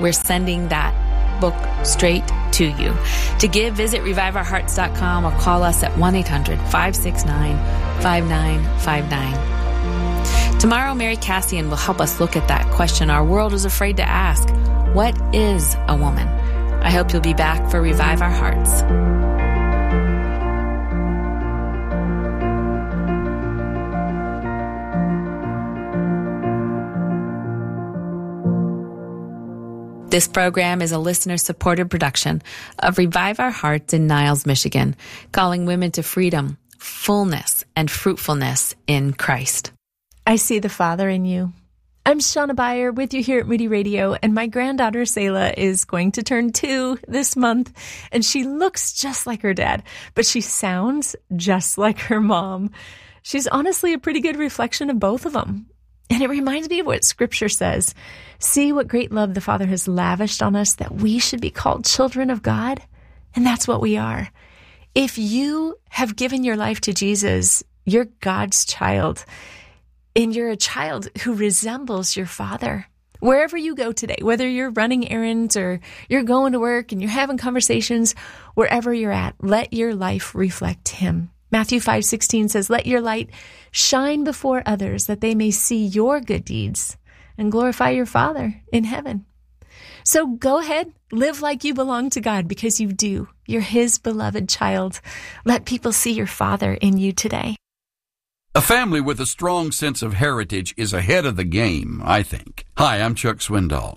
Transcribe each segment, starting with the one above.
we're sending that book straight to you. To give, visit reviveourhearts.com or call us at 1-800-569-5959. Tomorrow, Mary Cassian will help us look at that question our world is afraid to ask. What is a woman? I hope you'll be back for Revive Our Hearts. This program is a listener-supported production of Revive Our Hearts in Niles, Michigan, calling women to freedom, fullness, and fruitfulness in Christ. I see the Father in you. I'm Shauna Beyer with you here at Moody Radio, and my granddaughter Selah is going to turn 2 this month, and she looks just like her dad, but she sounds just like her mom. She's honestly a pretty good reflection of both of them. And it reminds me of what Scripture says. See what great love the Father has lavished on us, that we should be called children of God. And that's what we are. If you have given your life to Jesus, you're God's child. And you're a child who resembles your Father. Wherever you go today, whether you're running errands or you're going to work and you're having conversations, wherever you're at, let your life reflect Him. Matthew 5:16 says, let your light shine before others that they may see your good deeds and glorify your Father in heaven. So go ahead, live like you belong to God, because you do. You're His beloved child. Let people see your Father in you today. A family with a strong sense of heritage is ahead of the game, I think. Hi, I'm Chuck Swindoll.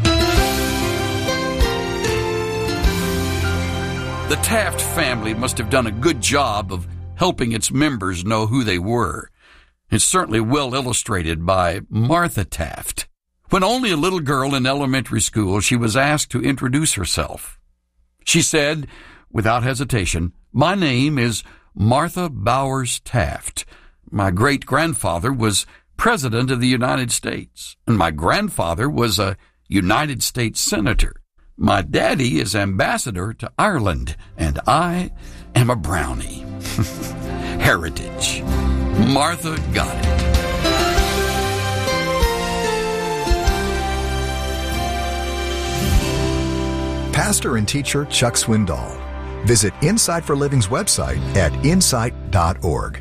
The Taft family must have done a good job of helping its members know who they were. It's certainly well illustrated by Martha Taft. When only a little girl in elementary school, she was asked to introduce herself. She said, without hesitation, "My name is Martha Bowers Taft. My great-grandfather was President of the United States, and my grandfather was a United States Senator. My daddy is ambassador to Ireland, and I am a brownie." Heritage. Martha got it. Pastor and teacher Chuck Swindoll. Visit Insight for Living's website at insight.org.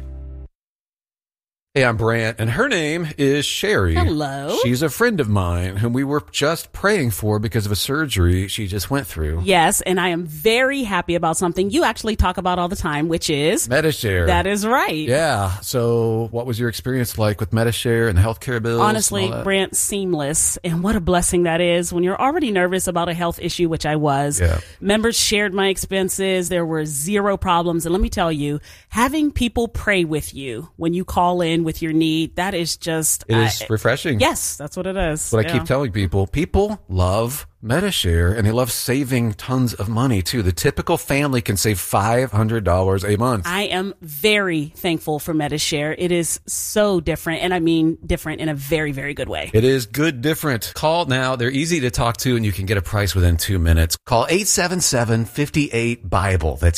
Hey, I'm Brant, and her name is Sherry. Hello. She's a friend of mine whom we were just praying for because of a surgery she just went through. Yes, and I am very happy about something you actually talk about all the time, which is Medi-Share. That is right. Yeah. So what was your experience like with Medi-Share and the healthcare bills? Honestly, Brant, seamless. And what a blessing that is when you're already nervous about a health issue, which I was. Yeah. Members shared my expenses. There were zero problems. And let me tell you, having people pray with you when you call in with your need, that is just... It is refreshing. Yes, that's what it is. What I keep telling people. People love Medi-Share, and they love saving tons of money, too. The typical family can save $500 a month. I am very thankful for Medi-Share. It is so different, and I mean different in a very, very good way. It is good different. Call now. They're easy to talk to, and you can get a price within 2 minutes. Call 877-58-BIBLE. That's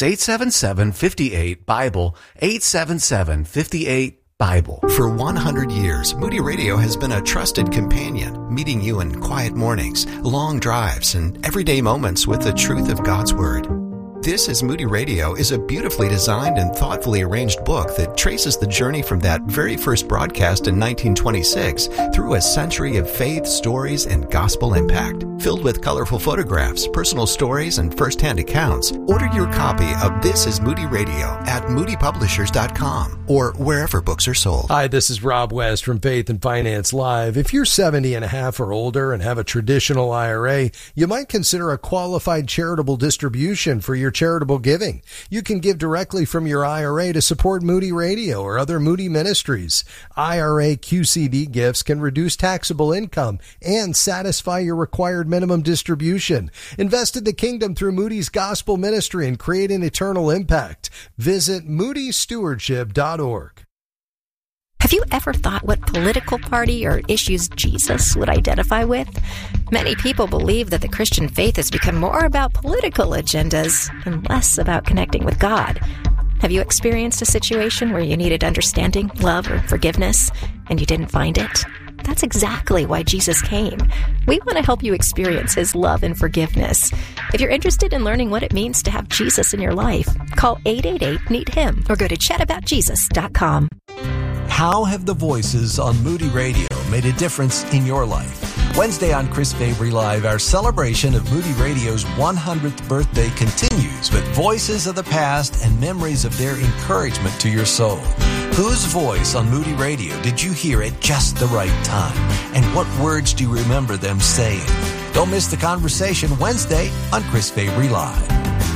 877-58-BIBLE. 877-58-BIBLE. For 100 years, Moody Radio has been a trusted companion, meeting you in quiet mornings, long drives, and everyday moments with the truth of God's Word. This is Moody Radio is a beautifully designed and thoughtfully arranged book that traces the journey from that very first broadcast in 1926 through a century of faith, stories, and gospel impact. Filled with colorful photographs, personal stories, and first-hand accounts, order your copy of This is Moody Radio at moodypublishers.com or wherever books are sold. Hi, this is Rob West from Faith and Finance Live. If you're 70 and a half or older and have a traditional IRA, you might consider a qualified charitable distribution for your charitable giving. You can give directly from your IRA to support Moody Radio or other Moody ministries. IRA QCD gifts can reduce taxable income and satisfy your required minimum distribution. Invest in the kingdom through Moody's gospel ministry and create an eternal impact. Visit moodystewardship.org. Have you ever thought what political party or issues Jesus would identify with? Many people believe that the Christian faith has become more about political agendas and less about connecting with God. Have you experienced a situation where you needed understanding, love, or forgiveness, and you didn't find it? That's exactly why Jesus came. We want to help you experience His love and forgiveness. If you're interested in learning what it means to have Jesus in your life, call 888-NEED-HIM or go to chataboutjesus.com. How have the voices on Moody Radio made a difference in your life? Wednesday on Chris Fabry Live, our celebration of Moody Radio's 100th birthday continues with voices of the past and memories of their encouragement to your soul. Whose voice on Moody Radio did you hear at just the right time? And what words do you remember them saying? Don't miss the conversation Wednesday on Chris Fabry Live.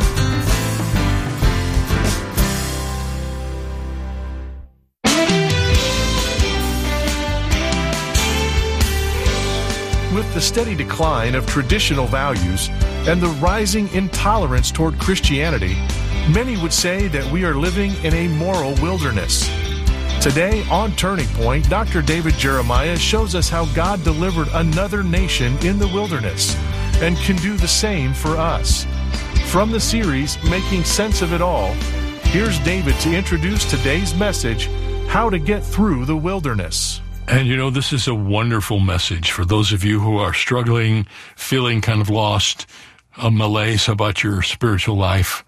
With the steady decline of traditional values and the rising intolerance toward Christianity, many would say that we are living in a moral wilderness. Today on Turning Point, Dr. David Jeremiah shows us how God delivered another nation in the wilderness and can do the same for us. From the series, Making Sense of It All, here's David to introduce today's message, How to Get Through the Wilderness. And you know, this is a wonderful message for those of you who are struggling, feeling kind of lost, a malaise about your spiritual life.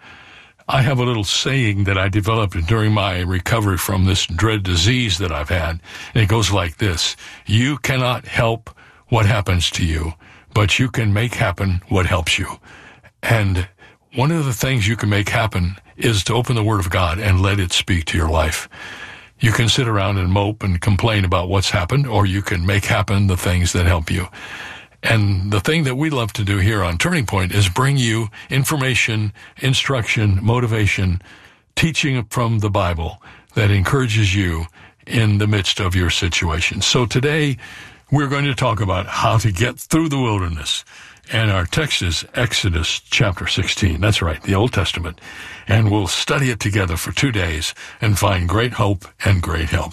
I have a little saying that I developed during my recovery from this dread disease that I've had. And it goes like this: you cannot help what happens to you, but you can make happen what helps you. And one of the things you can make happen is to open the Word of God and let it speak to your life. You can sit around and mope and complain about what's happened, or you can make happen the things that help you. And the thing that we love to do here on Turning Point is bring you information, instruction, motivation, teaching from the Bible that encourages you in the midst of your situation. So today, we're going to talk about how to get through the wilderness. And our text is Exodus chapter 16. That's right, the Old Testament. And we'll study it together for 2 days and find great hope and great help.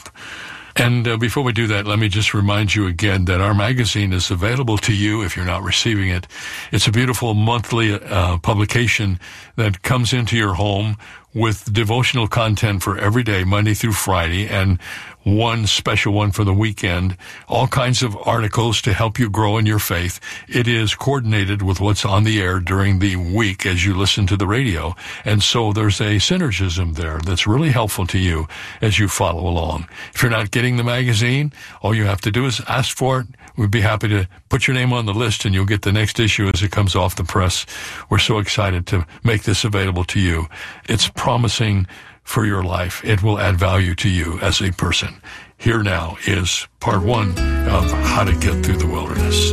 And before we do that, let me just remind you again that our magazine is available to you if you're not receiving it. It's a beautiful monthly publication that comes into your home with devotional content for every day, Monday through Friday, and one special one for the weekend, all kinds of articles to help you grow in your faith. It is coordinated with what's on the air during the week as you listen to the radio. And so there's a synergism there that's really helpful to you as you follow along. If you're not getting the magazine, all you have to do is ask for it. We'd be happy to put your name on the list and you'll get the next issue as it comes off the press. We're so excited to make this available to you. It's promising for your life. It will add value to you as a person. Here now is part 1 of How to Get Through the Wilderness.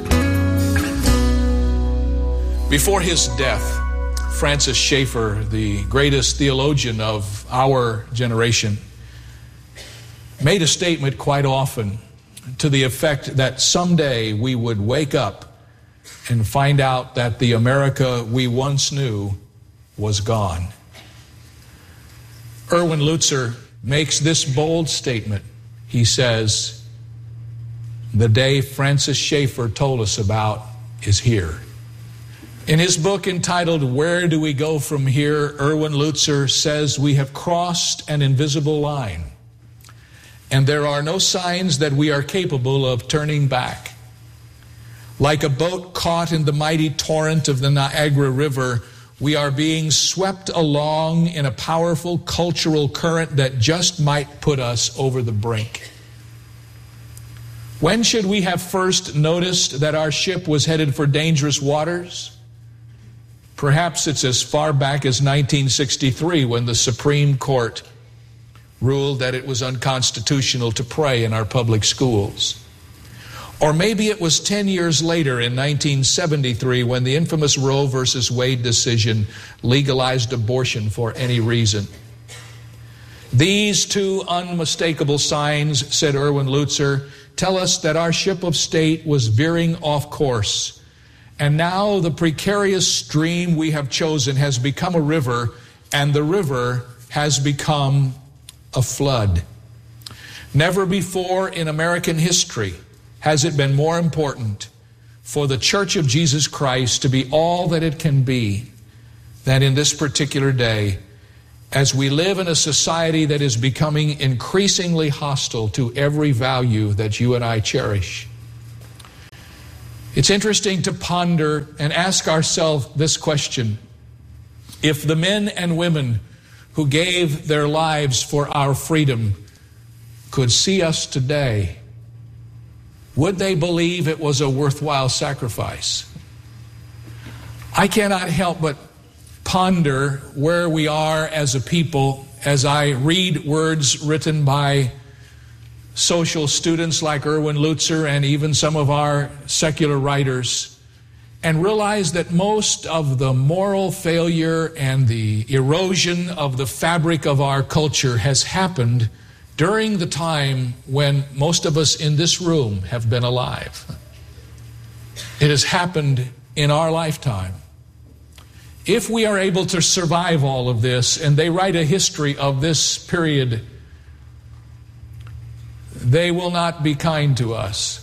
Before his death, Francis Schaeffer, the greatest theologian of our generation, made a statement quite often to the effect that someday we would wake up and find out that the America we once knew was gone. Erwin Lutzer makes this bold statement. He says, the day Francis Schaeffer told us about is here. In his book entitled, Where Do We Go From Here?, Erwin Lutzer says we have crossed an invisible line, and there are no signs that we are capable of turning back. Like a boat caught in the mighty torrent of the Niagara River, we are being swept along in a powerful cultural current that just might put us over the brink. When should we have first noticed that our ship was headed for dangerous waters? Perhaps it's as far back as 1963 when the Supreme Court ruled that it was unconstitutional to pray in our public schools. Or maybe it was 10 years later in 1973 when the infamous Roe versus Wade decision legalized abortion for any reason. These two unmistakable signs, said Erwin Lutzer, tell us that our ship of state was veering off course. And now the precarious stream we have chosen has become a river, and the river has become a flood. Never before in American history has it been more important for the Church of Jesus Christ to be all that it can be than in this particular day as we live in a society that is becoming increasingly hostile to every value that you and I cherish. It's interesting to ponder and ask ourselves this question. If the men and women who gave their lives for our freedom could see us today, would they believe it was a worthwhile sacrifice? I cannot help but ponder where we are as a people as I read words written by social students like Erwin Lutzer and even some of our secular writers, and realize that most of the moral failure and the erosion of the fabric of our culture has happened during the time when most of us in this room have been alive. It has happened in our lifetime. If we are able to survive all of this, and they write a history of this period, they will not be kind to us.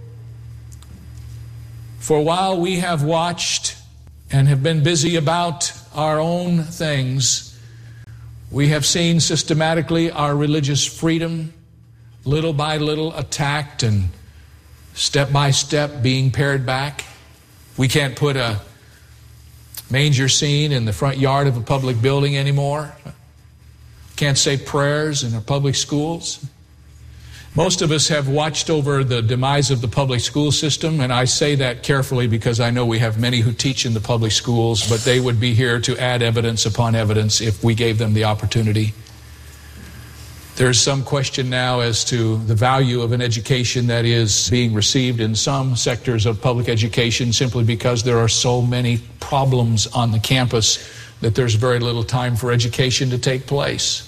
For while we have watched and have been busy about our own things, we have seen systematically our religious freedom, little by little, attacked and step by step being pared back. We can't put a manger scene in the front yard of a public building anymore. Can't say prayers in our public schools. Most of us have watched over the demise of the public school system, and I say that carefully because I know we have many who teach in the public schools, but they would be here to add evidence upon evidence if we gave them the opportunity. There's some question now as to the value of an education that is being received in some sectors of public education simply because there are so many problems on the campus that there's very little time for education to take place.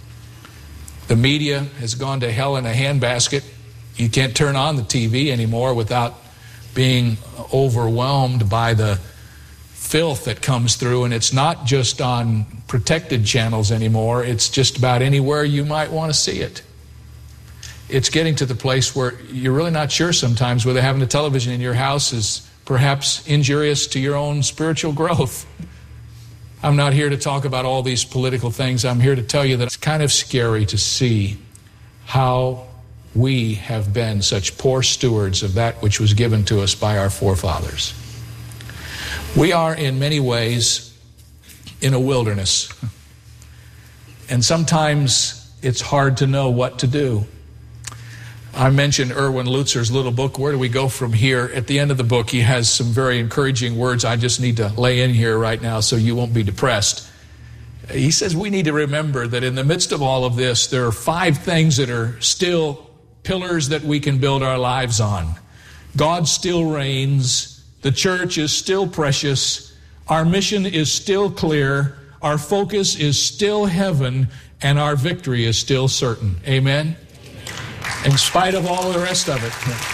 The media has gone to hell in a handbasket. You can't turn on the TV anymore without being overwhelmed by the filth that comes through, and it's not just on protected channels anymore. It's just about anywhere you might want to see it. It's getting to the place where you're really not sure sometimes whether having a television in your house is perhaps injurious to your own spiritual growth. I'm not here to talk about all these political things. I'm here to tell you that it's kind of scary to see how we have been such poor stewards of that which was given to us by our forefathers. We are in many ways in a wilderness, and sometimes it's hard to know what to do. I mentioned Erwin Lutzer's little book, Where Do We Go From Here? At the end of the book, he has some very encouraging words I just need to lay in here right now so you won't be depressed. He says we need to remember that in the midst of all of this, there are 5 things that are still pillars that we can build our lives on. God still reigns. The church is still precious. Our mission is still clear. Our focus is still heaven. And our victory is still certain. Amen? In spite of all the rest of it.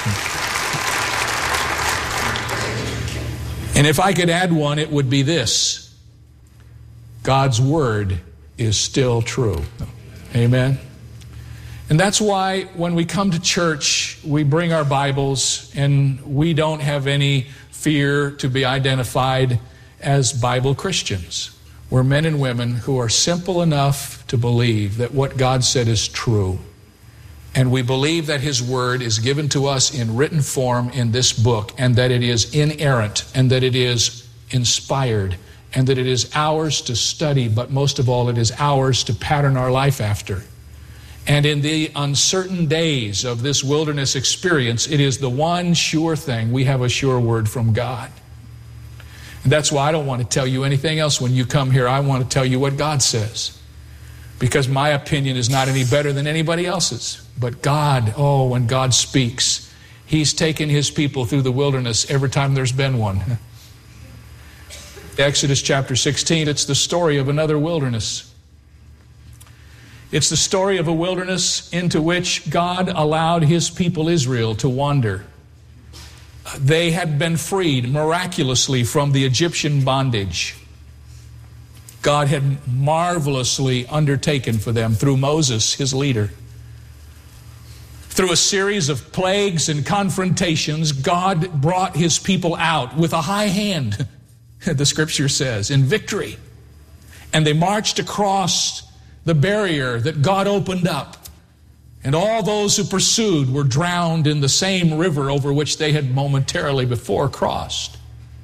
And if I could add one, it would be this. God's word is still true. Amen? And that's why when we come to church, we bring our Bibles, and we don't have any fear to be identified as Bible Christians. We're men and women who are simple enough to believe that what God said is true. And we believe that His Word is given to us in written form in this book, and that it is inerrant, and that it is inspired, and that it is ours to study, but most of all, it is ours to pattern our life after. And in the uncertain days of this wilderness experience, it is the one sure thing. We have a sure word from God. And that's why I don't want to tell you anything else when you come here. I want to tell you what God says. Because my opinion is not any better than anybody else's. But God, when God speaks, He's taken His people through the wilderness every time there's been one. Exodus chapter 16, it's the story of another wilderness. It's the story of a wilderness into which God allowed His people Israel to wander. They had been freed miraculously from the Egyptian bondage. God had marvelously undertaken for them through Moses, his leader. Through a series of plagues and confrontations, God brought His people out with a high hand, the Scripture says, in victory. And they marched across the barrier that God opened up. And all those who pursued were drowned in the same river over which they had momentarily before crossed.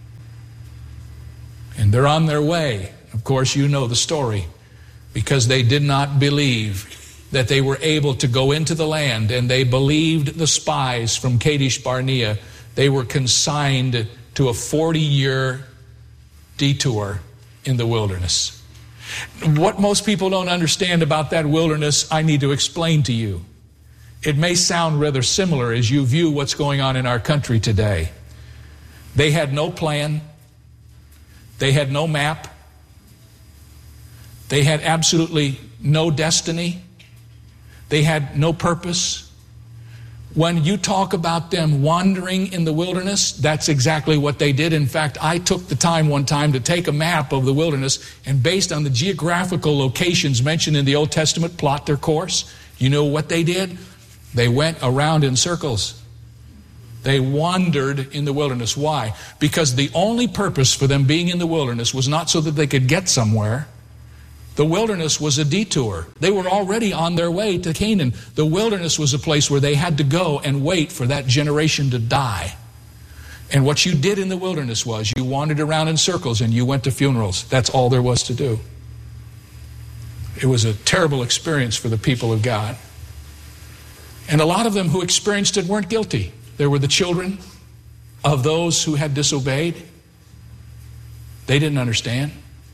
And they're on their way. Of course, you know the story. Because they did not believe that they were able to go into the land, and they believed the spies from Kadesh Barnea. They were consigned to a 40-year detour in the wilderness. What most people don't understand about that wilderness, I need to explain to you. It may sound rather similar as you view what's going on in our country today. They had no plan. They had no map. They had absolutely no destiny. They had no purpose. When you talk about them wandering in the wilderness, that's exactly what they did. In fact, I took the time one time to take a map of the wilderness and based on the geographical locations mentioned in the Old Testament, plot their course. You know what they did? They went around in circles. They wandered in the wilderness. Why? Because the only purpose for them being in the wilderness was not so that they could get somewhere. The wilderness was a detour. They were already on their way to Canaan. The wilderness was a place where they had to go and wait for that generation to die. And what you did in the wilderness was you wandered around in circles and you went to funerals. That's all there was to do. It was a terrible experience for the people of God. And a lot of them who experienced it weren't guilty. There were the children of those who had disobeyed. They didn't understand.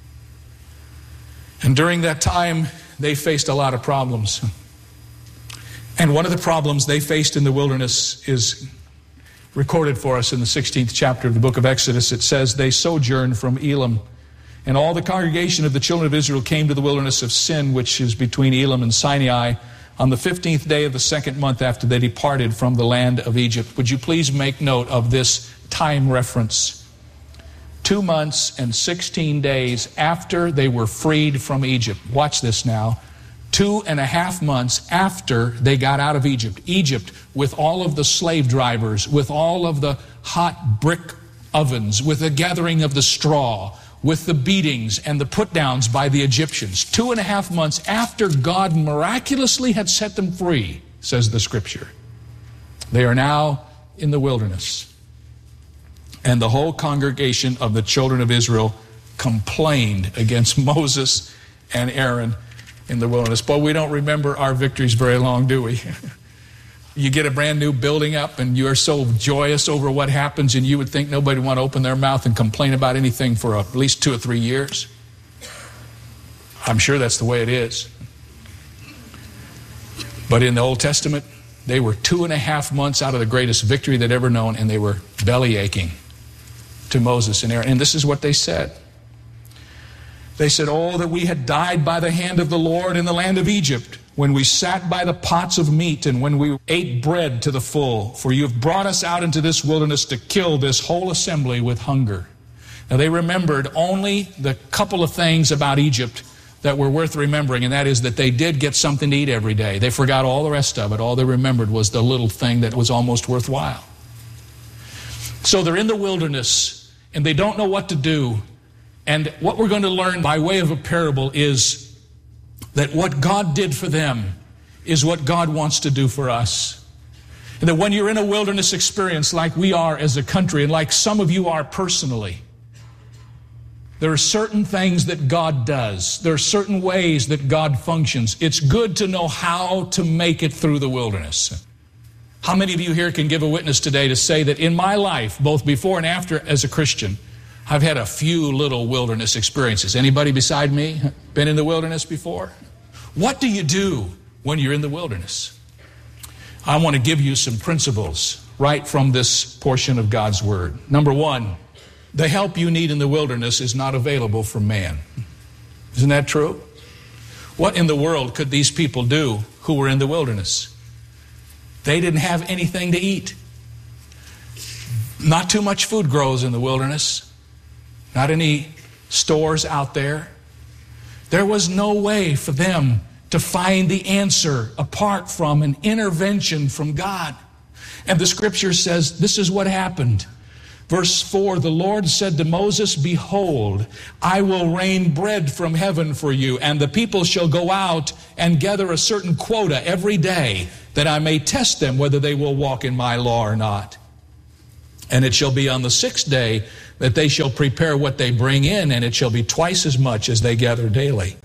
And during that time, they faced a lot of problems. And one of the problems they faced in the wilderness is recorded for us in the 16th chapter of the book of Exodus. It says, they sojourned from Elim. And all the congregation of the children of Israel came to the wilderness of Sin, which is between Elim and Sinai, on the 15th day of the second month after they departed from the land of Egypt. Would you please make note of this time reference? 2 months and 16 days after they were freed from Egypt. Watch this now. 2.5 months after they got out of Egypt. Egypt, with all of the slave drivers, with all of the hot brick ovens, with the gathering of the straw, with the beatings and the put-downs by the Egyptians. 2.5 months after God miraculously had set them free, says the Scripture. They are now in the wilderness. And the whole congregation of the children of Israel complained against Moses and Aaron in the wilderness. But we don't remember our victories very long, do we? You get a brand new building up and you are so joyous over what happens, and you would think nobody would want to open their mouth and complain about anything for at least 2 or 3 years. I'm sure that's the way it is. But in the Old Testament, they were 2.5 months out of the greatest victory they'd ever known, and they were belly aching to Moses and Aaron. And this is what they said. They said, oh, that we had died by the hand of the Lord in the land of Egypt, when we sat by the pots of meat and when we ate bread to the full. For you have brought us out into this wilderness to kill this whole assembly with hunger. Now they remembered only the couple of things about Egypt that were worth remembering, and that is that they did get something to eat every day. They forgot all the rest of it. All they remembered was the little thing that was almost worthwhile. So they're in the wilderness, and they don't know what to do. And what we're going to learn by way of a parable is that what God did for them is what God wants to do for us. And that when you're in a wilderness experience like we are as a country, and like some of you are personally, there are certain things that God does. There are certain ways that God functions. It's good to know how to make it through the wilderness. How many of you here can give a witness today to say that in my life, both before and after as a Christian, I've had a few little wilderness experiences? Anybody beside me been in the wilderness before? What do you do when you're in the wilderness? I want to give you some principles right from this portion of God's Word. Number one, the help you need in the wilderness is not available from man. Isn't that true? What in the world could these people do who were in the wilderness? They didn't have anything to eat. Not too much food grows in the wilderness. Not any stores out there. There was no way for them to find the answer apart from an intervention from God. And the Scripture says this is what happened. Verse 4, the Lord said to Moses, behold, I will rain bread from heaven for you, and the people shall go out and gather a certain quota every day, that I may test them whether they will walk in my law or not. And it shall be on the 6th day that they shall prepare what they bring in, and it shall be twice as much as they gather daily.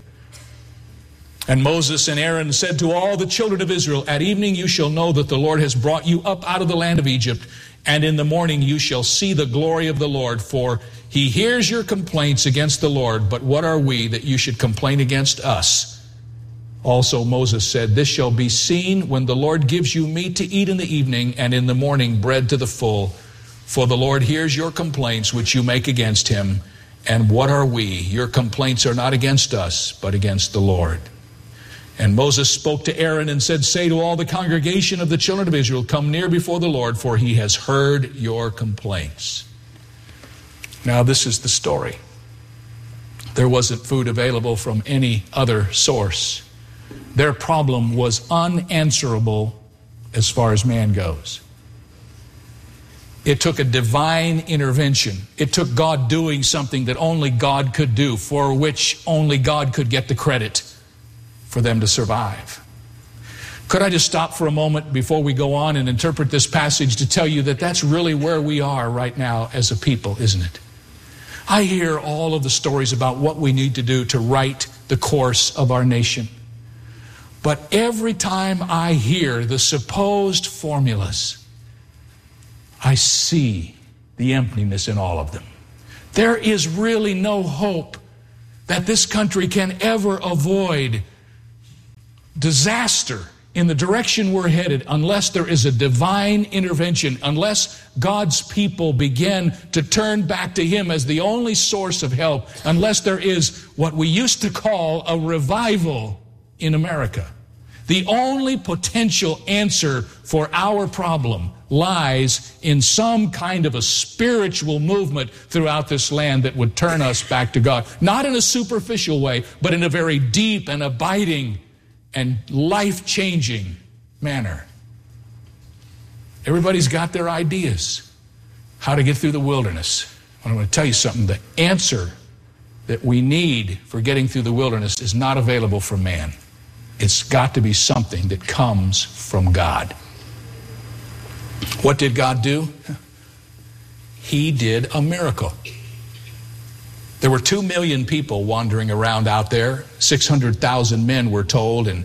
And Moses and Aaron said to all the children of Israel, at evening you shall know that the Lord has brought you up out of the land of Egypt, and in the morning you shall see the glory of the Lord, for he hears your complaints against the Lord, but what are we that you should complain against us? Also Moses said, this shall be seen when the Lord gives you meat to eat in the evening, and in the morning bread to the full. For the Lord hears your complaints which you make against him. And what are we? Your complaints are not against us, but against the Lord. And Moses spoke to Aaron and said, say to all the congregation of the children of Israel, come near before the Lord, for he has heard your complaints. Now this is the story. There wasn't food available from any other source. Their problem was unanswerable as far as man goes. It took a divine intervention. It took God doing something that only God could do, for which only God could get the credit for them to survive. Could I just stop for a moment before we go on and interpret this passage to tell you that that's really where we are right now as a people, isn't it? I hear all of the stories about what we need to do to right the course of our nation. But every time I hear the supposed formulas, I see the emptiness in all of them. There is really no hope that this country can ever avoid disaster in the direction we're headed unless there is a divine intervention, unless God's people begin to turn back to him as the only source of help, unless there is what we used to call a revival in America. The only potential answer for our problem lies in some kind of a spiritual movement throughout this land that would turn us back to God. Not in a superficial way, but in a very deep and abiding and life-changing manner. Everybody's got their ideas how to get through the wilderness. I'm going to tell you something. The answer that we need for getting through the wilderness is not available from man. It's got to be something that comes from God. What did God do? He did a miracle. There were 2 million people wandering around out there. 600,000 men were told in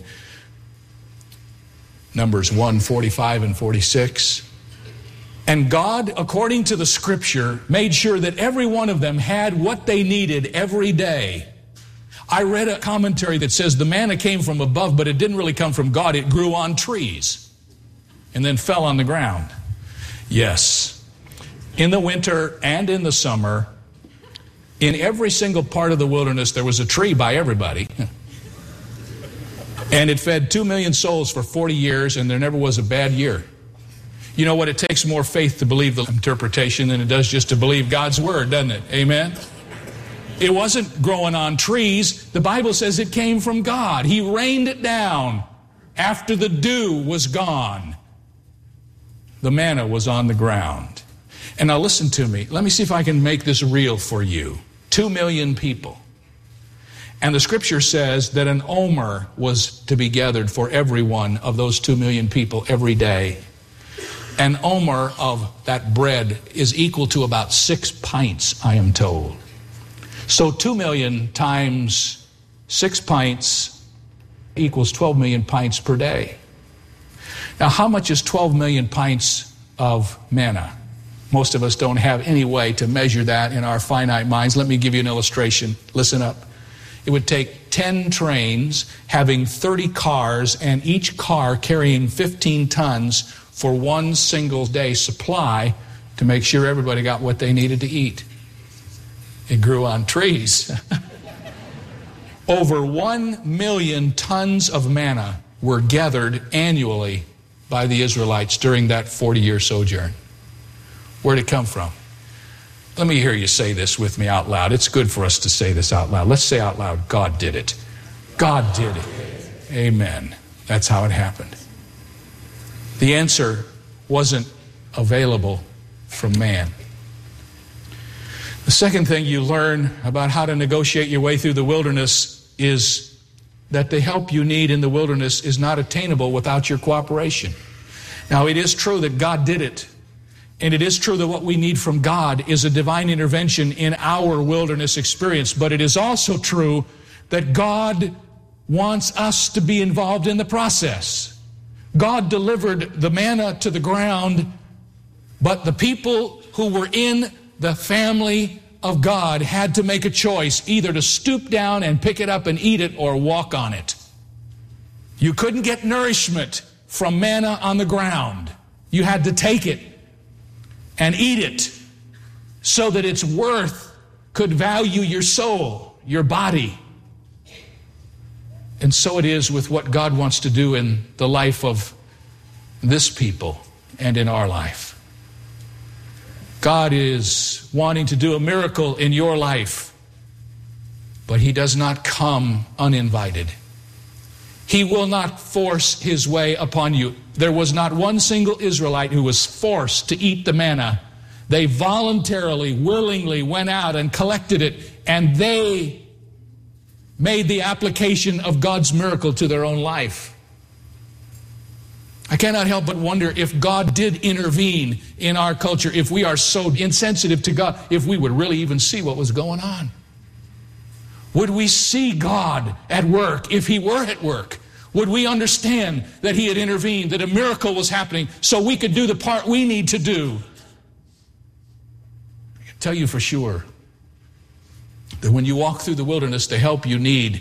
Numbers 1, 45 and 46. And God, according to the scripture, made sure that every one of them had what they needed every day. I read a commentary that says the manna came from above, but it didn't really come from God. It grew on trees and then fell on the ground. Yes, in the winter and in the summer, in every single part of the wilderness, there was a tree by everybody. And it fed 2 million souls for 40 years, and there never was a bad year. You know what? It takes more faith to believe the interpretation than it does just to believe God's word, doesn't it? Amen? It wasn't growing on trees. The Bible says it came from God. He rained it down after the dew was gone. The manna was on the ground. And now listen to me. Let me see if I can make this real for you. 2 million people. And the scripture says that an omer was to be gathered for every one of those 2 million people every day. An omer of that bread is equal to about 6 pints, I am told. So 2 million times 6 pints equals 12 million pints per day. Now, how much is 12 million pints of manna? Most of us don't have any way to measure that in our finite minds. Let me give you an illustration. Listen up. It would take 10 trains having 30 cars and each car carrying 15 tons for one single day supply to make sure everybody got what they needed to eat. It grew on trees. Over 1 million tons of manna were gathered annually by the Israelites during that 40-year sojourn. Where'd it come from? Let me hear you say this with me out loud. It's good for us to say this out loud. Let's say out loud, God did it. God did it. Amen. That's how it happened. The answer wasn't available from man. The second thing you learn about how to negotiate your way through the wilderness is that the help you need in the wilderness is not attainable without your cooperation. Now, it is true that God did it. And it is true that what we need from God is a divine intervention in our wilderness experience. But it is also true that God wants us to be involved in the process. God delivered the manna to the ground, but the people who were in the family of God had to make a choice, either to stoop down and pick it up and eat it or walk on it. You couldn't get nourishment from manna on the ground. You had to take it and eat it so that its worth could value your soul, your body. And so it is with what God wants to do in the life of this people and in our life. God is wanting to do a miracle in your life, but He does not come uninvited. He will not force His way upon you. There was not one single Israelite who was forced to eat the manna. They voluntarily, willingly went out and collected it, and they made the application of God's miracle to their own life. I cannot help but wonder if God did intervene in our culture, if we are so insensitive to God, if we would really even see what was going on. Would we see God at work if He were at work? Would we understand that He had intervened, that a miracle was happening, so we could do the part we need to do? I can tell you for sure that when you walk through the wilderness, the help you need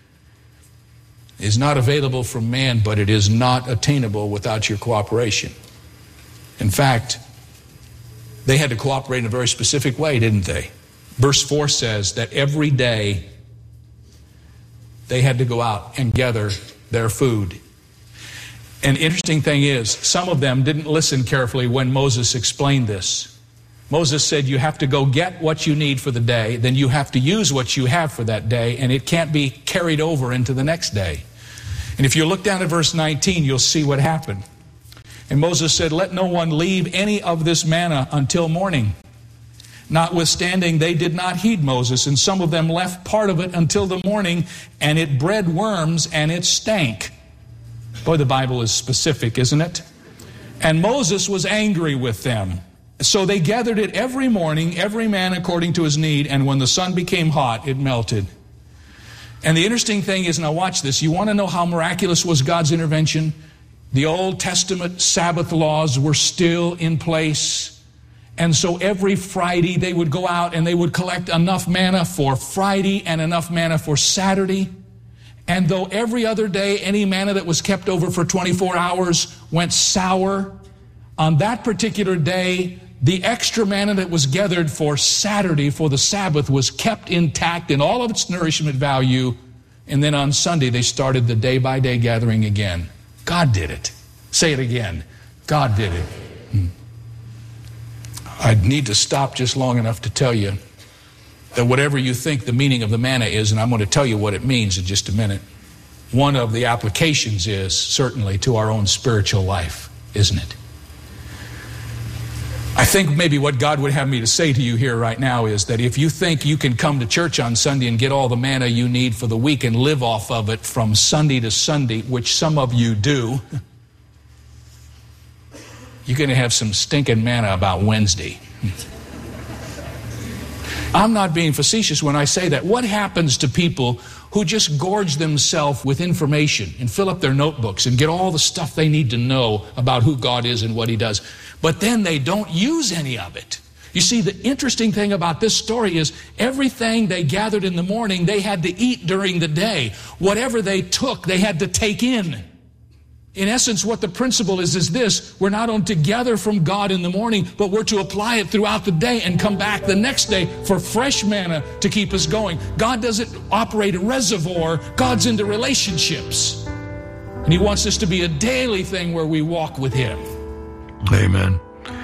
is not available from man, but it is not attainable without your cooperation. In fact, they had to cooperate in a very specific way, didn't they? Verse 4 says that every day they had to go out and gather their food. An interesting thing is, some of them didn't listen carefully when Moses explained this. Moses said you have to go get what you need for the day, then you have to use what you have for that day, and it can't be carried over into the next day. And if you look down at verse 19, you'll see what happened. And Moses said, let no one leave any of this manna until morning. Notwithstanding, they did not heed Moses, and some of them left part of it until the morning, and it bred worms and it stank. Boy, the Bible is specific, isn't it? And Moses was angry with them. So they gathered it every morning, every man according to his need, and when the sun became hot, it melted. And the interesting thing is, now watch this, you want to know how miraculous was God's intervention? The Old Testament Sabbath laws were still in place. And so every Friday they would go out and they would collect enough manna for Friday and enough manna for Saturday. And though every other day any manna that was kept over for 24 hours went sour, on that particular day, the extra manna that was gathered for Saturday, for the Sabbath, was kept intact in all of its nourishment value. And then on Sunday, they started the day-by-day gathering again. God did it. Say it again. God did it. I need to stop just long enough to tell you that whatever you think the meaning of the manna is, and I'm going to tell you what it means in just a minute, one of the applications is certainly to our own spiritual life, isn't it? I think maybe what God would have me to say to you here right now is that if you think you can come to church on Sunday and get all the manna you need for the week and live off of it from Sunday to Sunday, which some of you do, you're going to have some stinking manna about Wednesday. I'm not being facetious when I say that. What happens to people who just gorge themselves with information and fill up their notebooks and get all the stuff they need to know about who God is and what He does, but then they don't use any of it? You see, the interesting thing about this story is everything they gathered in the morning, they had to eat during the day. Whatever they took, they had to take in. In essence, what the principle is this: we're not only to gather from God in the morning, but we're to apply it throughout the day and come back the next day for fresh manna to keep us going. God doesn't operate a reservoir. God's into relationships. And He wants this to be a daily thing where we walk with Him. Amen.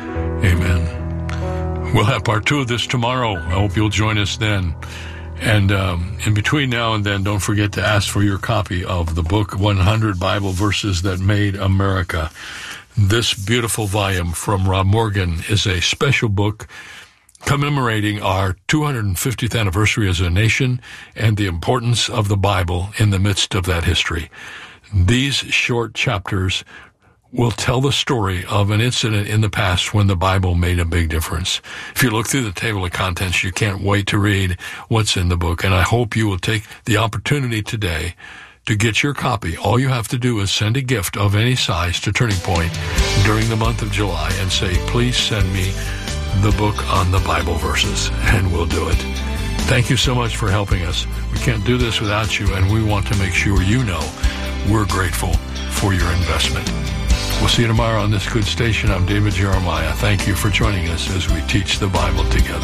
Amen. We'll have part 2 of this tomorrow. I hope you'll join us then. And in between now and then, don't forget to ask for your copy of the book, 100 Bible Verses That Made America. This beautiful volume from Rob Morgan is a special book commemorating our 250th anniversary as a nation and the importance of the Bible in the midst of that history. These short chapters will tell the story of an incident in the past when the Bible made a big difference. If you look through the table of contents, you can't wait to read what's in the book, and I hope you will take the opportunity today to get your copy. All you have to do is send a gift of any size to Turning Point during the month of July and say, please send me the book on the Bible verses, and we'll do it. Thank you so much for helping us. We can't do this without you, and we want to make sure you know we're grateful for your investment. We'll see you tomorrow on this good station. I'm David Jeremiah. Thank you for joining us as we teach the Bible together.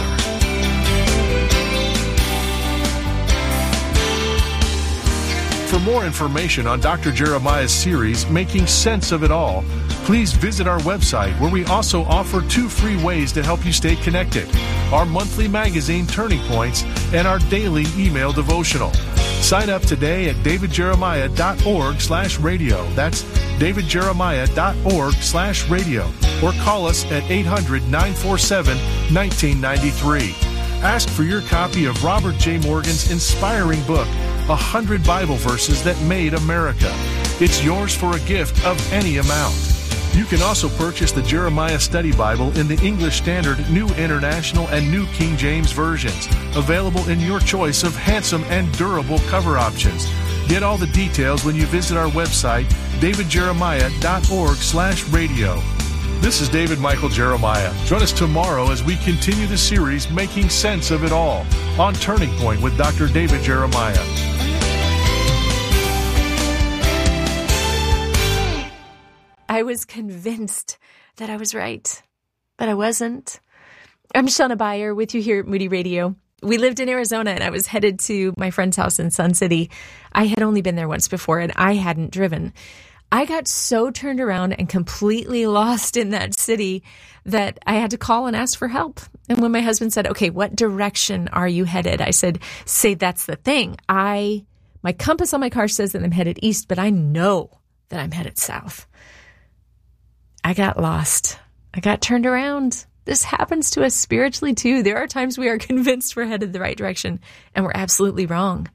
For more information on Dr. Jeremiah's series, Making Sense of It All, please visit our website, where we also offer 2 free ways to help you stay connected: our monthly magazine, Turning Points, and our daily email devotional. Sign up today at davidjeremiah.org/radio. That's davidjeremiah.org/radio. Or call us at 800-947-1993. Ask for your copy of Robert J. Morgan's inspiring book, 100 Bible Verses That Made America. It's yours for a gift of any amount. You can also purchase the Jeremiah Study Bible in the English Standard, New International, and New King James versions, available in your choice of handsome and durable cover options. Get all the details when you visit our website, davidjeremiah.org/radio. This is David Michael Jeremiah. Join us tomorrow as we continue the series, Making Sense of It All, on Turning Point with Dr. David Jeremiah. I was convinced that I was right, but I wasn't. I'm Shauna Beyer with you here at Moody Radio. We lived in Arizona, and I was headed to my friend's house in Sun City. I had only been there once before, and I hadn't driven. I got so turned around and completely lost in that city that I had to call and ask for help. And when my husband said, okay, what direction are you headed? I said, say, that's the thing. My compass on my car says that I'm headed east, but I know that I'm headed south. I got lost. I got turned around. This happens to us spiritually too. There are times we are convinced we're headed the right direction, and we're absolutely wrong.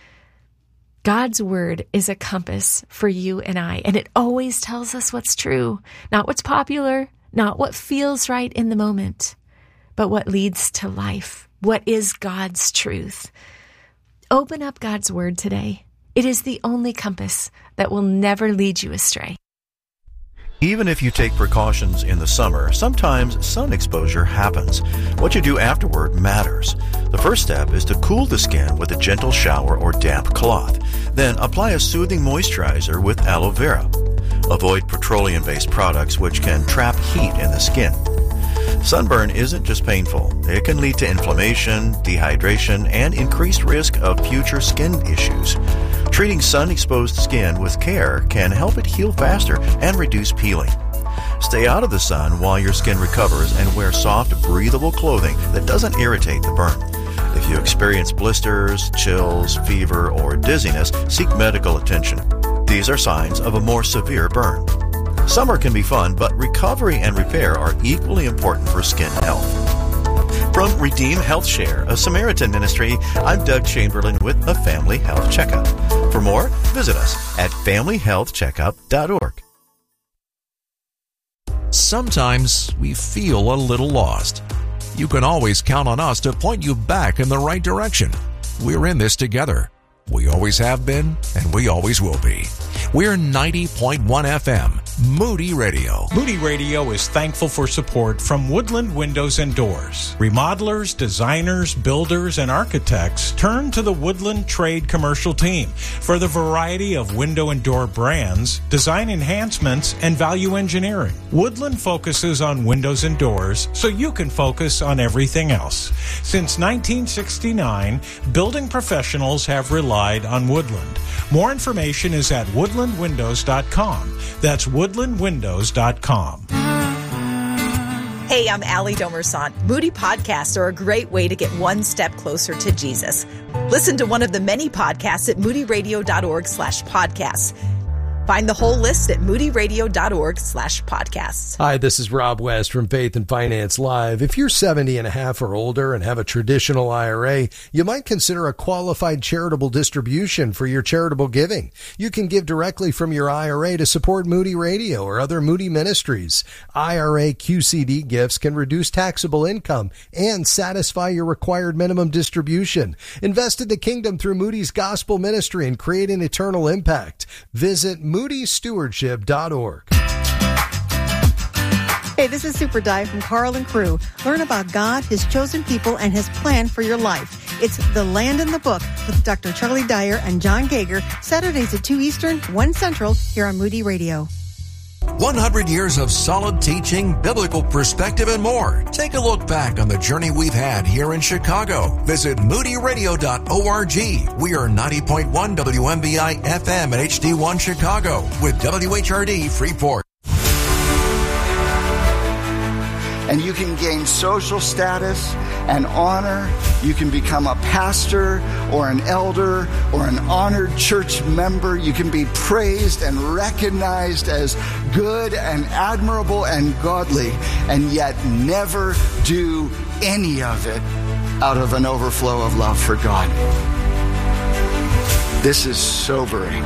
God's word is a compass for you and I, and it always tells us what's true, not what's popular, not what feels right in the moment, but what leads to life. What is God's truth? Open up God's word today. It is the only compass that will never lead you astray. Even if you take precautions in the summer, sometimes sun exposure happens. What you do afterward matters. The first step is to cool the skin with a gentle shower or damp cloth. Then apply a soothing moisturizer with aloe vera. Avoid petroleum-based products which can trap heat in the skin. Sunburn isn't just painful. It can lead to inflammation, dehydration, and increased risk of future skin issues. Treating sun-exposed skin with care can help it heal faster and reduce peeling. Stay out of the sun while your skin recovers and wear soft, breathable clothing that doesn't irritate the burn. If you experience blisters, chills, fever, or dizziness, seek medical attention. These are signs of a more severe burn. Summer can be fun, but recovery and repair are equally important for skin health. From Redeem Health Share, a Samaritan ministry, I'm Doug Chamberlain with a Family Health Checkup. For more, visit us at familyhealthcheckup.org. Sometimes we feel a little lost. You can always count on us to point you back in the right direction. We're in this together. We always have been, and we always will be. We're 90.1 FM, Moody Radio. Moody Radio is thankful for support from Woodland Windows and Doors. Remodelers, designers, builders, and architects turn to the Woodland Trade Commercial Team for the variety of window and door brands, design enhancements, and value engineering. Woodland focuses on windows and doors so you can focus on everything else. Since 1969, building professionals have relied on Woodland. More information is at woodlandwindows.com. That's woodlandwindows.com. Hey, I'm Allie Domerson. Moody podcasts are a great way to get one step closer to Jesus. Listen to one of the many podcasts at moodyradio.org/podcasts. Find the whole list at moodyradio.org/podcasts. Hi, this is Rob West from Faith and Finance Live. If you're 70 and a half or older and have a traditional IRA, you might consider a qualified charitable distribution for your charitable giving. You can give directly from your IRA to support Moody Radio or other Moody ministries. IRA QCD gifts can reduce taxable income and satisfy your required minimum distribution. Invest in the kingdom through Moody's gospel ministry and create an eternal impact. Visit moodystewardship.org. Hey, this is Super Dive from Carl and Crew. Learn about God, His chosen people, and His plan for your life. It's The Land in the Book with Dr. Charlie Dyer and John Gager, Saturdays at 2 Eastern, 1 Central, here on Moody Radio. 100 years of solid teaching, biblical perspective, and more. Take a look back on the journey we've had here in Chicago. Visit moodyradio.org. We are 90.1 WMBI FM at HD1 Chicago with WHRD Freeport. And you can gain social status and honor. You can become a pastor or an elder or an honored church member. You can be praised and recognized as good and admirable and godly, and yet never do any of it out of an overflow of love for God. This is sobering.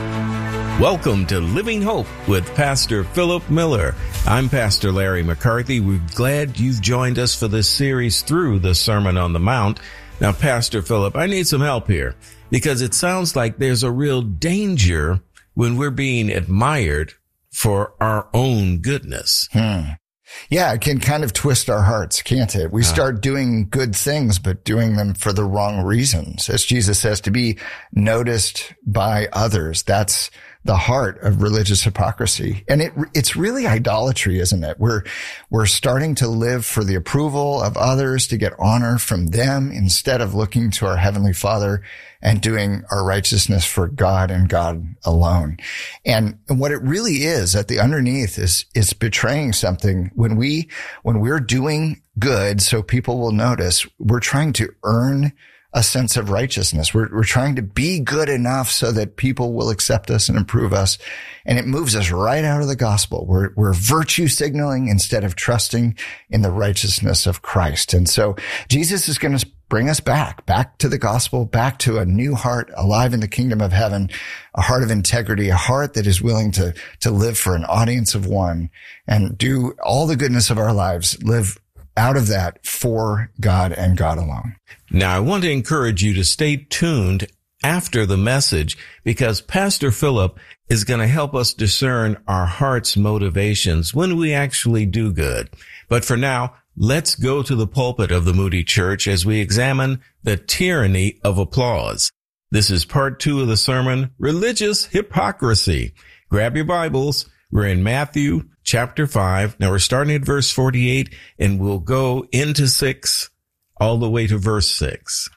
Welcome to Living Hope with Pastor Philip Miller. I'm Pastor Larry McCarthy. We're glad you've joined us for this series through the Sermon on the Mount. Now, Pastor Philip, I need some help here because it sounds like there's a real danger when we're being admired for our own goodness. Yeah, it can kind of twist our hearts, can't it? We start doing good things, but doing them for the wrong reasons. As Jesus says, to be noticed by others, that's the heart of religious hypocrisy. And it's really idolatry, isn't it? We're starting to live for the approval of others, to get honor from them, instead of looking to our Heavenly Father and doing our righteousness for God and God alone. And what it really is at the underneath is betraying something. When we're doing good so people will notice, we're trying to earn a sense of righteousness. We're trying to be good enough so that people will accept us and approve us. And it moves us right out of the gospel. We're virtue signaling instead of trusting in the righteousness of Christ. And so Jesus is going to bring us back to the gospel, back to a new heart alive in the kingdom of heaven, a heart of integrity, a heart that is willing to live for an audience of one and do all the goodness of our lives, live out of that for God and God alone. Now, I want to encourage you to stay tuned after the message because Pastor Philip is going to help us discern our heart's motivations when we actually do good. But for now, let's go to the pulpit of the Moody Church as we examine the tyranny of applause. This is part 2 of the sermon, Religious Hypocrisy. Grab your Bibles. We're in Matthew chapter 5. Now we're starting at verse 48 and we'll go into 6 all the way to verse 6.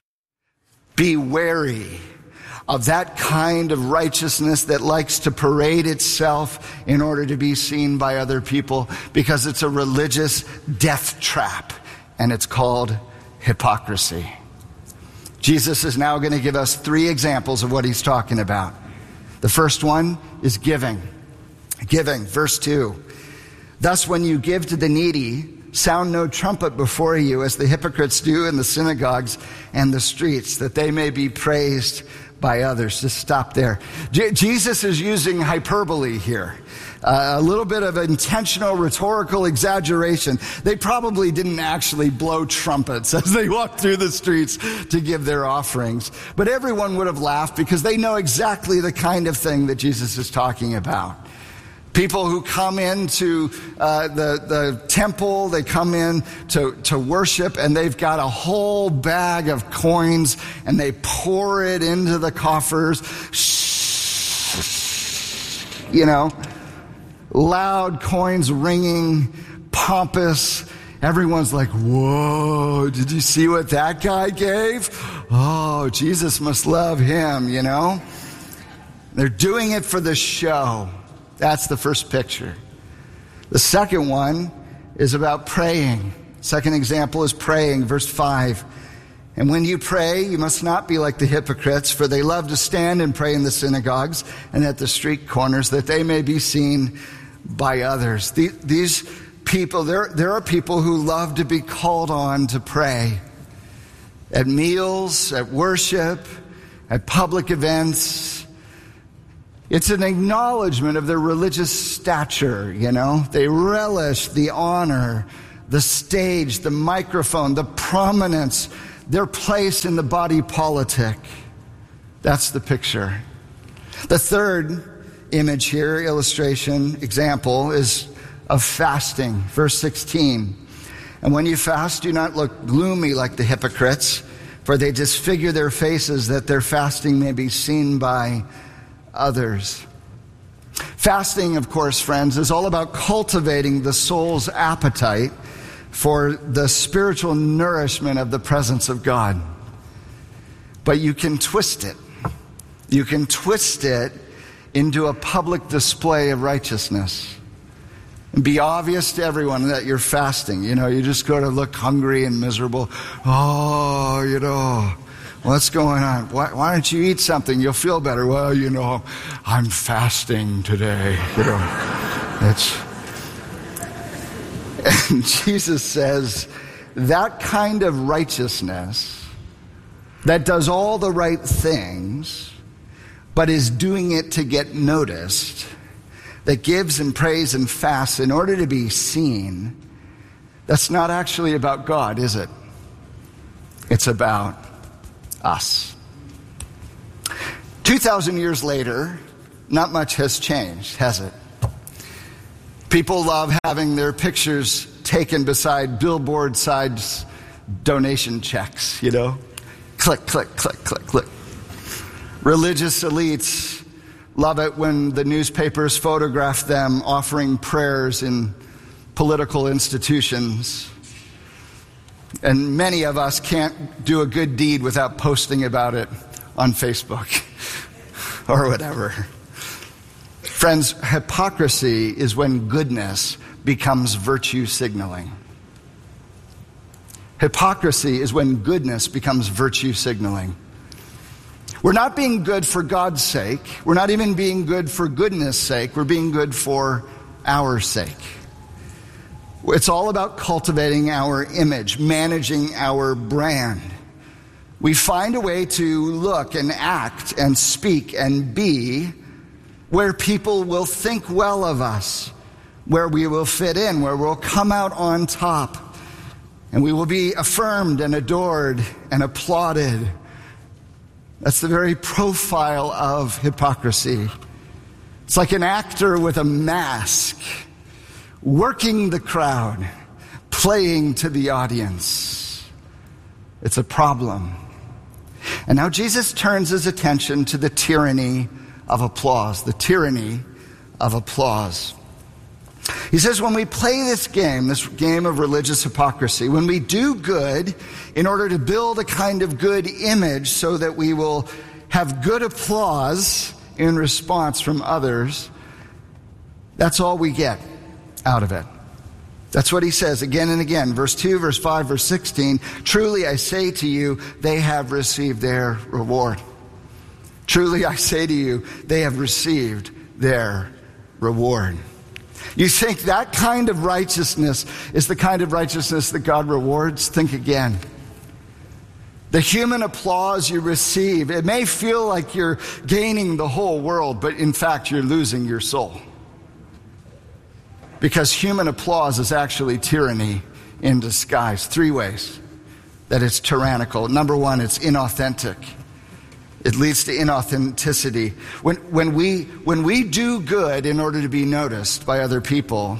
Be wary of that kind of righteousness that likes to parade itself in order to be seen by other people, because it's a religious death trap, and it's called hypocrisy. Jesus is now going to give us 3 examples of what he's talking about. The first one is giving. Giving, verse 2. Thus, when you give to the needy, sound no trumpet before you, as the hypocrites do in the synagogues and the streets, that they may be praised by others. Just stop there. Jesus is using hyperbole here. A little bit of intentional rhetorical exaggeration. They probably didn't actually blow trumpets as they walked through the streets to give their offerings. But everyone would have laughed because they know exactly the kind of thing that Jesus is talking about. People who come into the temple, they come in to worship, and they've got a whole bag of coins, and they pour it into the coffers. You know, loud coins ringing, pompous. Everyone's like, whoa, did you see what that guy gave? Oh, Jesus must love him, you know. They're doing it for the show. That's the first picture. The second one is about praying. Second example is praying, verse 5. And when you pray, you must not be like the hypocrites, for they love to stand and pray in the synagogues and at the street corners, that they may be seen by others. These people, there are people who love to be called on to pray at meals, at worship, at public events. It's an acknowledgement of their religious stature, you know. They relish the honor, the stage, the microphone, the prominence, their place in the body politic. That's the picture. The third image here, illustration, example, is of fasting. Verse 16. And when you fast, do not look gloomy like the hypocrites, for they disfigure their faces that their fasting may be seen by others. Fasting, of course, friends, is all about cultivating the soul's appetite for the spiritual nourishment of the presence of God. But you can twist it. You can twist it into a public display of righteousness. And be obvious to everyone that you're fasting. You know, you just go to look hungry and miserable. Oh, you know, what's going on? Why don't you eat something? You'll feel better. Well, you know, I'm fasting today. You know, and Jesus says that kind of righteousness that does all the right things, but is doing it to get noticed, that gives and prays and fasts in order to be seen, that's not actually about God, is it? It's about us. 2,000 years later, not much has changed, has it? People love having their pictures taken beside billboard sides donation checks, you know? Click, click, click, click, click. Religious elites love it when the newspapers photograph them offering prayers in political institutions. And many of us can't do a good deed without posting about it on Facebook or whatever. Friends, hypocrisy is when goodness becomes virtue signaling. Hypocrisy is when goodness becomes virtue signaling. We're not being good for God's sake. We're not even being good for goodness' sake. We're being good for our sake. It's all about cultivating our image, managing our brand. We find a way to look and act and speak and be where people will think well of us, where we will fit in, where we'll come out on top, and we will be affirmed and adored and applauded. That's the very profile of hypocrisy. It's like an actor with a mask, working the crowd, playing to the audience. It's a problem. And now Jesus turns his attention to the tyranny of applause, the tyranny of applause. He says when we play this game of religious hypocrisy, when we do good in order to build a kind of good image so that we will have good applause in response from others, that's all we get out of it. That's what he says again and again. Verse 2, verse 5, verse 16. Truly I say to you, they have received their reward. Truly I say to you, they have received their reward. You think that kind of righteousness is the kind of righteousness that God rewards? Think again. The human applause you receive, it may feel like you're gaining the whole world, but in fact you're losing your soul. Because human applause is actually tyranny in disguise. 3 ways that it's tyrannical. Number 1, it's inauthentic. It leads to inauthenticity. When we do good in order to be noticed by other people,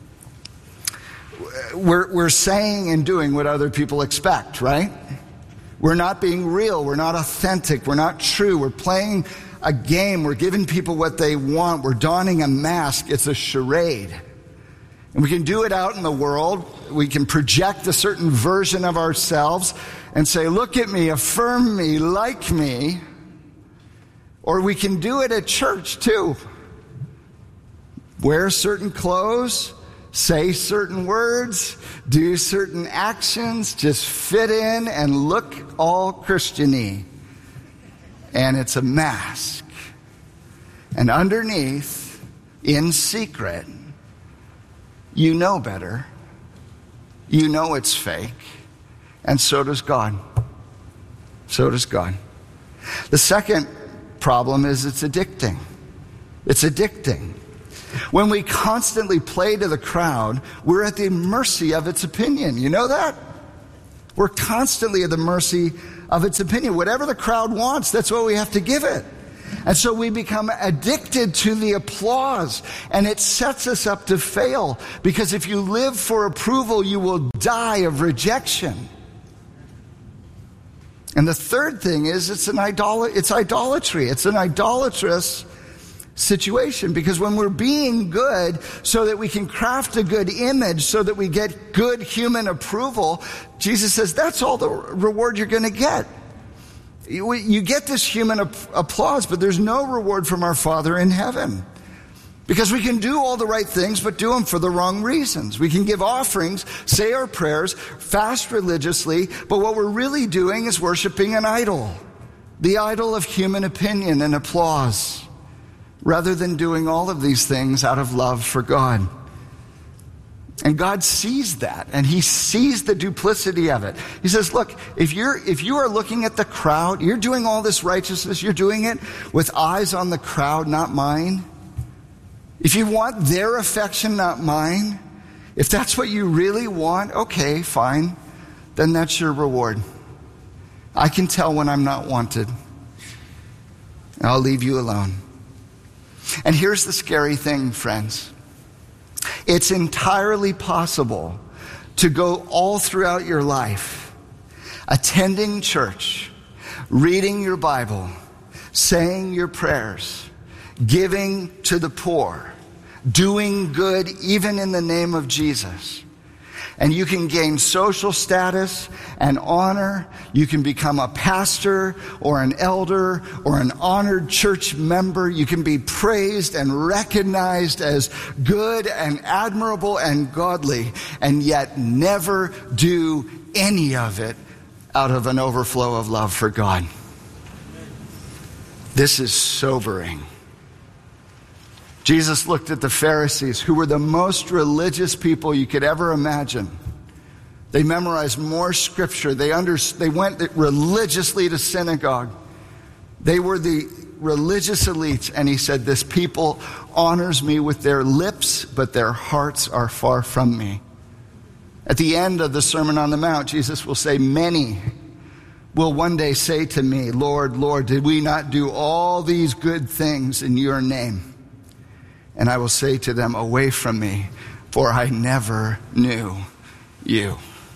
we're saying and doing what other people expect, right? We're not being real. We're not authentic. We're not true. We're playing a game. We're giving people what they want. We're donning a mask. It's a charade. And we can do it out in the world. We can project a certain version of ourselves and say, look at me, affirm me, like me. Or we can do it at church too. Wear certain clothes, say certain words, do certain actions, just fit in and look all Christian-y. And it's a mask. And underneath, in secret, you know better. You know it's fake. And so does God. So does God. The second problem is it's addicting. It's addicting. When we constantly play to the crowd, we're at the mercy of its opinion. You know that? We're constantly at the mercy of its opinion. Whatever the crowd wants, that's what we have to give it. And so we become addicted to the applause, and it sets us up to fail, because if you live for approval, you will die of rejection. And the third thing is it's idolatry. It's an idolatrous situation, because when we're being good so that we can craft a good image, so that we get good human approval, Jesus says that's all the reward you're going to get. You get this human applause, but there's no reward from our Father in heaven. Because we can do all the right things, but do them for the wrong reasons. We can give offerings, say our prayers, fast religiously, but what we're really doing is worshiping an idol. The idol of human opinion and applause, rather than doing all of these things out of love for God. And God sees that, and he sees the duplicity of it. He says, look, if you are looking at the crowd, you're doing all this righteousness, you're doing it with eyes on the crowd, not mine. If you want their affection, not mine, if that's what you really want, okay, fine, then that's your reward. I can tell when I'm not wanted. I'll leave you alone. And here's the scary thing, friends. It's entirely possible to go all throughout your life attending church, reading your Bible, saying your prayers, giving to the poor, doing good even in the name of Jesus. And you can gain social status and honor. You can become a pastor or an elder or an honored church member. You can be praised and recognized as good and admirable and godly, and yet never do any of it out of an overflow of love for God. This is sobering. Jesus looked at the Pharisees, who were the most religious people you could ever imagine. They memorized more scripture. They went religiously to synagogue. They were the religious elites. And he said, this people honors me with their lips, but their hearts are far from me. At the end of the Sermon on the Mount, Jesus will say, many will one day say to me, Lord, Lord, did we not do all these good things in your name? And I will say to them, away from me, for I never knew you.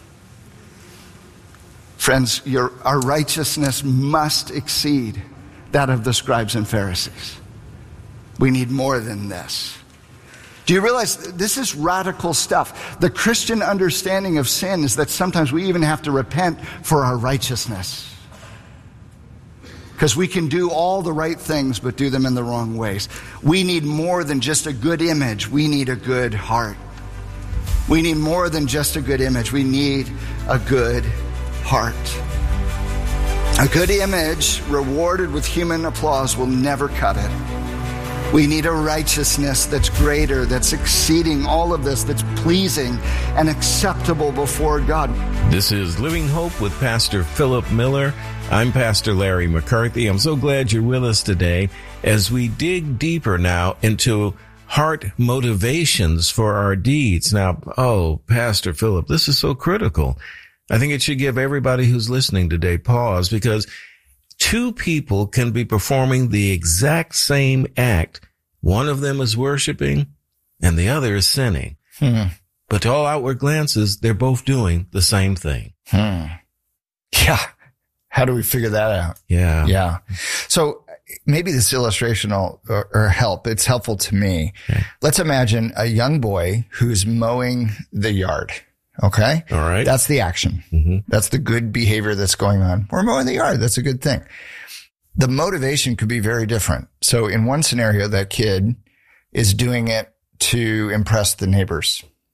Friends, our righteousness must exceed that of the scribes and Pharisees. We need more than this. Do you realize this is radical stuff? The Christian understanding of sin is that sometimes we even have to repent for our righteousness. Because we can do all the right things, but do them in the wrong ways. We need more than just a good image. We need a good heart. We need more than just a good image. We need a good heart. A good image rewarded with human applause will never cut it. We need a righteousness that's greater, that's exceeding all of this, that's pleasing and acceptable before God. This is Living Hope with Pastor Philip Miller. I'm Pastor Larry McCarthy. I'm so glad you're with us today as we dig deeper now into heart motivations for our deeds. Now, Pastor Philip, this is so critical. I think it should give everybody who's listening today pause, because two people can be performing the exact same act. One of them is worshiping and the other is sinning. But to all outward glances, they're both doing the same thing. Yeah. How do we figure that out? Yeah. So maybe this illustration will or help. It's helpful to me. Okay. Let's imagine a young boy who's mowing the yard. Okay. All right. That's the action. Mm-hmm. That's the good behavior that's going on. We're mowing the yard. That's a good thing. The motivation could be very different. So in one scenario, that kid is doing it to impress the neighbors.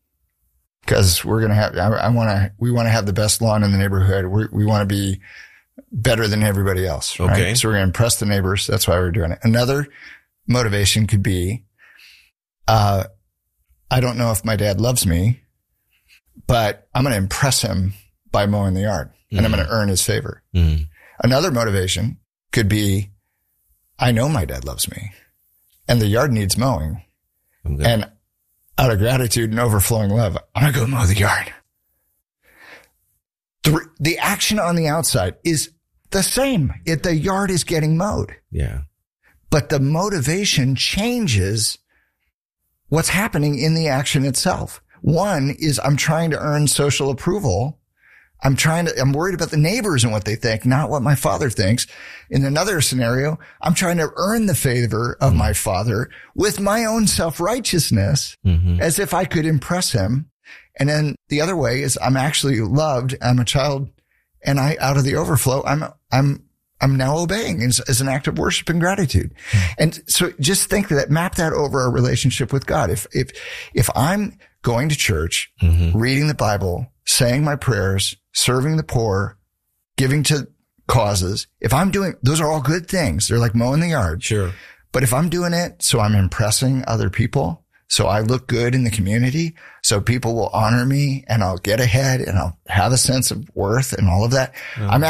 because we're going to have, we want to have the best lawn in the neighborhood. We want to be better than everybody else. Right? Okay. So we're going to impress the neighbors. That's why we're doing it. Another motivation could be, I don't know if my dad loves me, but I'm going to impress him by mowing the yard, and I'm going to earn his favor. Another motivation could be, I know my dad loves me and the yard needs mowing, and out of gratitude and overflowing love, I'm going to go mow the yard. The action on the outside is the same. The yard is getting mowed. Yeah. But the motivation changes what's happening in the action itself. One is I'm trying to earn social approval. I'm worried about the neighbors and what they think, not what my father thinks. In another scenario, I'm trying to earn the favor of my father with my own self-righteousness as if I could impress him. And then the other way is I'm actually loved. I'm a child, and out of the overflow, I'm now obeying as an act of worship and gratitude. And so just map that over our relationship with God. If I'm going to church, reading the Bible, saying my prayers, serving the poor, giving to causes, if I'm doing, those are all good things. They're like mowing the yard. Sure. But if I'm doing it so I'm impressing other people, so I look good in the community, so people will honor me and I'll get ahead and I'll have a sense of worth and all of that. I'm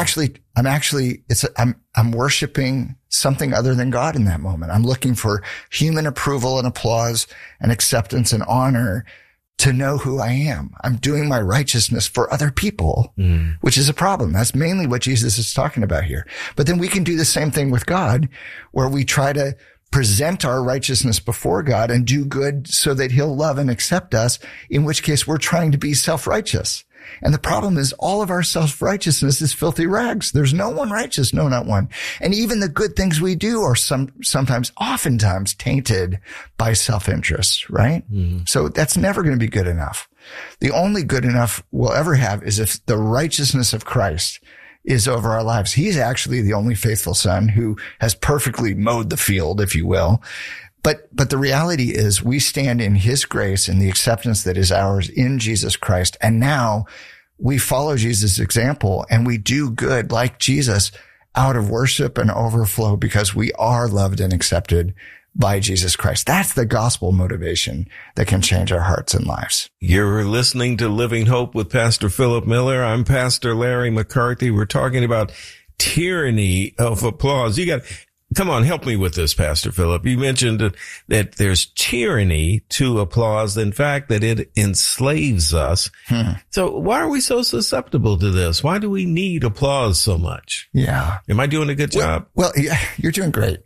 worshiping something other than God in that moment. I'm looking for human approval and applause and acceptance and honor to know who I am. I'm doing my righteousness for other people, which is a problem. That's mainly what Jesus is talking about here. But then we can do the same thing with God, where we try to present our righteousness before God and do good so that he'll love and accept us, in which case we're trying to be self-righteous. And the problem is all of our self-righteousness is filthy rags. There's no one righteous, no, not one. And even the good things we do are oftentimes tainted by self-interest, right? So that's never going to be good enough. The only good enough we'll ever have is if the righteousness of Christ is over our lives. He's actually the only faithful son who has perfectly mowed the field, if you will. But the reality is we stand in his grace and the acceptance that is ours in Jesus Christ. And now we follow Jesus' example and we do good like Jesus out of worship and overflow because we are loved and accepted by Jesus Christ. That's the gospel motivation that can change our hearts and lives. You're listening to Living Hope with Pastor Philip Miller. I'm Pastor Larry McCarthy. We're talking about tyranny of applause. Come on, help me with this, Pastor Philip. You mentioned that there's tyranny to applause. In fact, that it enslaves us. So why are we so susceptible to this? Why do we need applause so much? Yeah. Am I doing a good job? Well, yeah, you're doing great.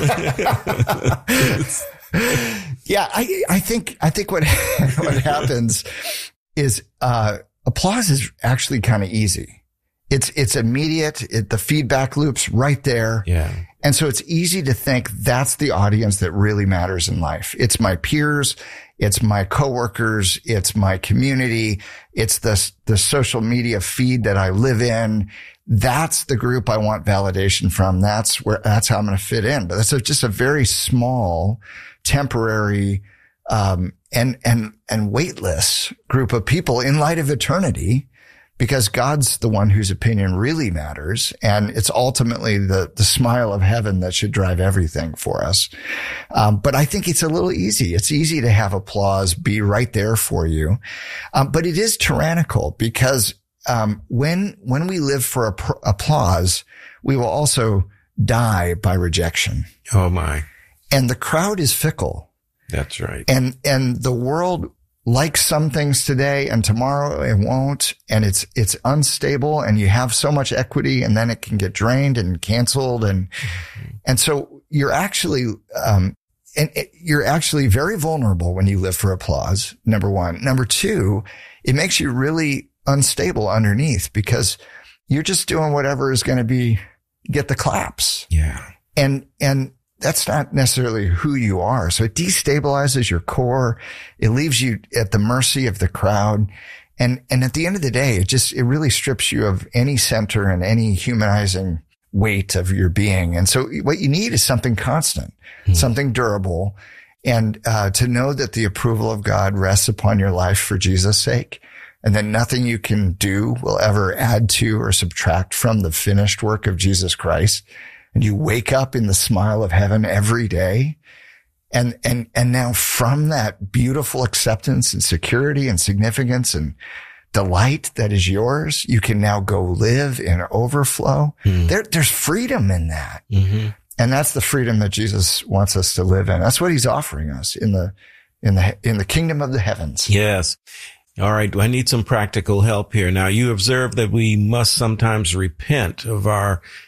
Yeah. I think what happens is, applause is actually kind of easy. It's immediate. The feedback loop's right there. Yeah. And so it's easy to think that's the audience that really matters in life. It's my peers. It's my coworkers. It's my community. It's the social media feed that I live in. That's the group I want validation from. That's how I'm going to fit in. But that's just a very small, temporary, and weightless group of people in light of eternity. Because God's the one whose opinion really matters. And it's ultimately the smile of heaven that should drive everything for us. But I think it's a little easy. It's easy to have applause be right there for you. But it is tyrannical because, when we live for applause, we will also die by rejection. Oh my. And the crowd is fickle. That's right. And the world likes some things today and tomorrow it won't. And it's unstable and you have so much equity and then it can get drained and canceled. And so you're actually, you're actually very vulnerable when you live for applause. Number one. Number two, it makes you really unstable underneath because you're just doing whatever is going to get the claps. Yeah. And that's not necessarily who you are. So it destabilizes your core. It leaves you at the mercy of the crowd. And at the end of the day, it really strips you of any center and any humanizing weight of your being. And so what you need is something constant, something durable. And to know that the approval of God rests upon your life for Jesus' sake, and that nothing you can do will ever add to or subtract from the finished work of Jesus Christ. And you wake up in the smile of heaven every day. And now from that beautiful acceptance and security and significance and delight that is yours, you can now go live in overflow. There's freedom in that. Mm-hmm. And that's the freedom that Jesus wants us to live in. That's what he's offering us in the kingdom of the heavens. Yes. All right. I need some practical help here. Now, you observe that we must sometimes repent of our